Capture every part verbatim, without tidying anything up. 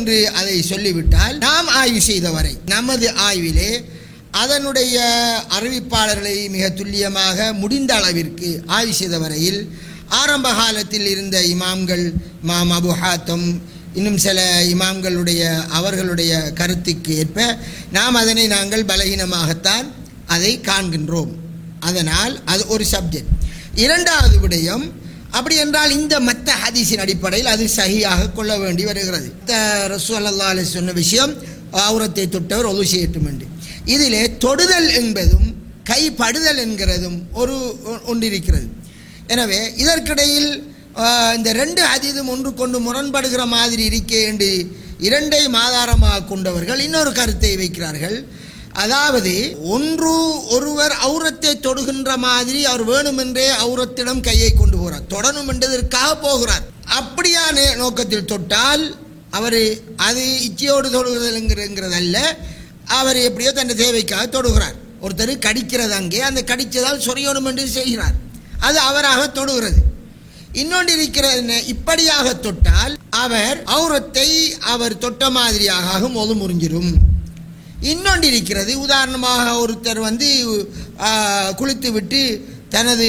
என்று அதை சொல்லிவிட்டால், நாம் ஆய்வு செய்த வரை நமது ஆய்விலே அதனுடைய அறிவிப்பாளர்களை மிக துல்லியமாக முடிந்த அளவிற்கு ஆய்வு செய்த வரையில் ஆரம்ப காலத்தில் இருந்த இமாம்கள், இமாம் அபு ஹாத்தம், இன்னும் சில இமாம்களுடைய அவர்களுடைய கருத்துக்கு ஏற்ப நாம் அதனை நாங்கள் பலகீனமாகத்தான் அதை காண்கின்றோம். அதனால் அது ஒரு சப்ஜெக்ட். இரண்டாவது விடயம், அப்படி என்றால் இந்த மத்த ஹதீஸின் அடிப்படையில் அது சஹீஹாக கொள்ள வேண்டி வருகிறது. ரசூல் ஸல்லல்லாஹு அலைஹி சொன்ன விஷயம் அவுரத்தை தொட்டவர் ஒது செய்யட்டும் என்று. இதிலே தொடுதல் என்பதும் கைப்படுதல் என்கிறதும் ஒரு ஒன்றிருக்கிறது. எனவே இதற்கிடையில் இந்த ரெண்டு ஹதீஸும் ஒன்று கொண்டு முரண்படுகிற மாதிரி இருக்கே என்று இரண்டையும் ஆதாரமாக கொண்டவர்கள் இன்னொரு கருத்தை வைக்கிறார்கள். அதாவது ஒன்று ஒருவர் அவுரத்தை தொடுகின்ற மாதிரி அவர் வேணுமென்றே அவுரத்திடம் கையை கொண்டு போகிறார், தொடணும் என்றதற்காக போகிறார். அப்படியான நோக்கத்தில் தொட்டால் அவர் அது இச்சையோடு தொடுகிறதுங்கிறது அல்ல, அவர் எப்படியோ தன் தேவைக்காக தொடுகிறார். ஒருத்தர் கடிக்கிறது, அங்கே அந்த கடித்ததால் சொரியணும் என்று செய்கிறார், அது அவராக தொடுகிறது. இன்னொன்று இருக்கிறது, இப்படியாக தொட்டால் அவர் அவுரத்தை அவர் தொட்ட மாதிரியாக மோது முறிஞ்சிடும். இன்னொன்று இருக்கிறது, உதாரணமாக ஒருத்தர் வந்து குளித்து விட்டு தனது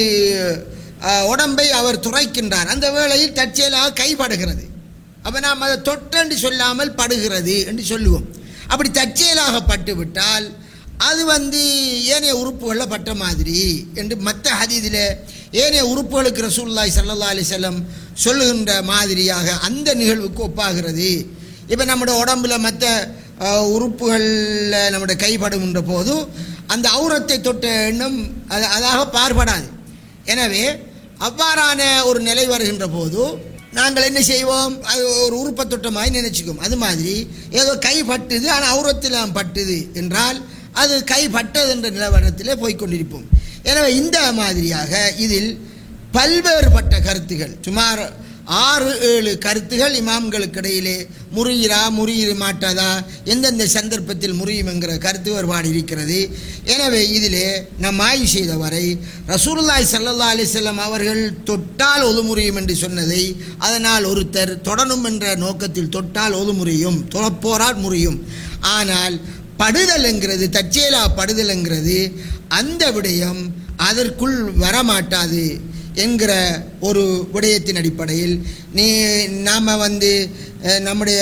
உடம்பை அவர் துரைக்கின்றார், அந்த வேளையில் தற்செயலாக கைப்படுகிறது. அப்போ நாம் அதை தொட்டென்று சொல்லாமல் படுகிறது என்று சொல்லுவோம். அப்படி தற்செயலாக பட்டுவிட்டால் அது வந்து ஏனைய உறுப்புகளில் பட்ட மாதிரி என்று மற்ற ஹதீஸில் ஏனைய உறுப்புகளுக்கு ரசூலுல்லாஹி ஸல்லல்லாஹு அலைஹி வஸல்லம் சொல்லுகின்ற மாதிரியாக அந்த நிகழ்வுக்கு ஒப்பாகிறது. இப்போ நம்முடைய உடம்புல மற்ற உறுப்புகளில் நம்முடைய கைப்படுகின்ற போது அந்த அவுரத்தை தொட்ட எண்ணம் அது அதாக பார்படாது. எனவே அவ்வாறான ஒரு நிலை வருகின்ற போது நாங்கள் என்ன செய்வோம், அது ஒரு உறுப்பை தொட்டமாய் நினைச்சுக்கோம். அது மாதிரி ஏதோ கை பட்டுது, ஆனால் அவுரத்தில் பட்டுது என்றால் அது கை பட்டது என்ற நிலவரத்திலே போய்கொண்டிருப்போம். எனவே இந்த மாதிரியாக இதில் பல்வேறுபட்ட கருத்துகள், சுமார் ஆறு ஏழு கருத்துகள் இமாம்களுக்கு இடையிலே முறியிறா முறியிற மாட்டாதா, எந்தெந்த சந்தர்ப்பத்தில் முறியும் என்கிற கருத்து வேறுபாடு இருக்கிறது. எனவே இதிலே நம் ஆய்வு செய்த வரை ரசூலுல்லாஹி ஸல்லல்லாஹு அலைஹி வஸல்லம் அவர்கள் தொட்டால் ஒது முறியும் என்று சொன்னதை, அதனால் ஒருத்தர் தொடணும் என்ற நோக்கத்தில் தொட்டால் ஒது முறியும், தொழப்போரால் முறியும். ஆனால் படுதல் என்கிறது, தற்செயலா படுதல் என்கிறது, அந்த விடயம் அதற்குள் வரமாட்டாது என்கிற ஒரு விடயத்தின் அடிப்படையில் நீ நாம் வந்து நம்முடைய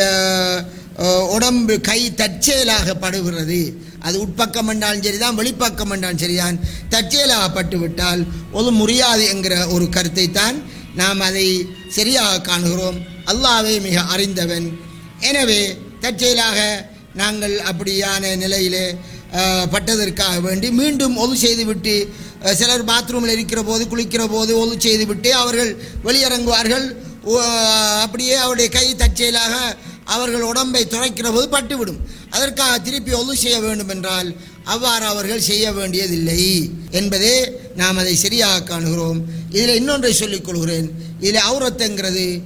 உடம்பு கை தற்செயலாக படுகிறது, அது உட்பக்கம் என்றாலும் சரிதான் வெளிப்பக்கம் என்றாலும் சரிதான், தற்செயலாக பட்டுவிட்டால் ஒரு முறியாது என்கிற ஒரு கருத்தை தான் நாம் அதை சரியாக காணுகிறோம். அல்லாஹ்வே மிக அறிந்தவன். எனவே தற்செயலாக நாங்கள் அப்படியான நிலையிலே பட்டதற்காக வேண்டி மீண்டும் ஒது செய்துவிட்டு, சிலர் பாத்ரூமில் இருக்கிற போது குளிக்கிற போது ஒது செய்துவிட்டு அவர்கள் வெளியிறங்குவார்கள், அப்படியே அவருடைய கை தற்செயலாக அவர்கள் உடம்பை துளைக்கிற போது பட்டுவிடும். அதற்காக திருப்பி ஒது செய்ய வேண்டும் என்றால் அவ்வாறு அவர்கள் செய்ய வேண்டியதில்லை என்பதே நாம் அதை சரியாக காணுகிறோம். இதில் இன்னொன்றை சொல்லிக் கொள்கிறேன். இதில் அவுரத்துங்கிறது